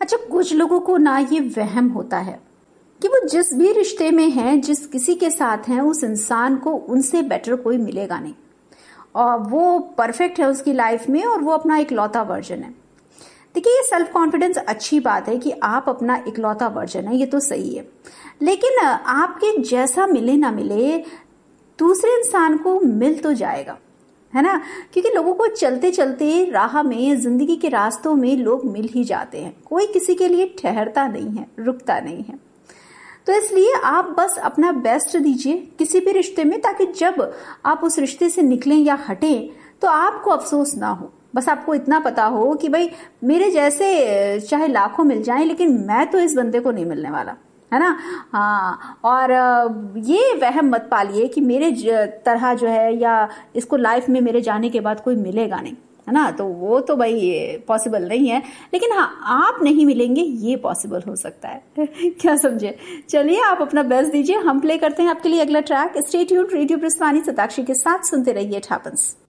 अच्छा, कुछ लोगों को ना ये वहम होता है कि वो जिस भी रिश्ते में हैं, जिस किसी के साथ हैं, उस इंसान को उनसे बेटर कोई मिलेगा नहीं और वो परफेक्ट है उसकी लाइफ में और वो अपना इकलौता वर्जन है। देखिए, ये सेल्फ कॉन्फिडेंस अच्छी बात है कि आप अपना इकलौता वर्जन है, ये तो सही है, लेकिन आपके जैसा मिले ना मिले दूसरे इंसान को मिल तो जाएगा, है ना। क्योंकि लोगों को चलते चलते राह में, जिंदगी के रास्तों में लोग मिल ही जाते हैं, कोई किसी के लिए ठहरता नहीं है, रुकता नहीं है। तो इसलिए आप बस अपना बेस्ट दीजिए किसी भी रिश्ते में, ताकि जब आप उस रिश्ते से निकलें या हटें तो आपको अफसोस ना हो। बस आपको इतना पता हो कि भाई मेरे जैसे चाहे लाखों मिल जाएं, लेकिन मैं तो इस बंदे को नहीं मिलने वाला, है ना। हाँ, और ये वहम मत पालिए कि मेरे तरह जो है या इसको लाइफ में मेरे जाने के बाद कोई मिलेगा नहीं, है ना। तो वो तो भाई पॉसिबल नहीं है, लेकिन हाँ, आप नहीं मिलेंगे ये पॉसिबल हो सकता है। क्या समझे। चलिए, आप अपना बेस्ट दीजिए। हम प्ले करते हैं आपके लिए अगला track. Stay tuned, radio ब्रिस्वानी Satakshi के साथ सुनते रहिए इट हैपेंस।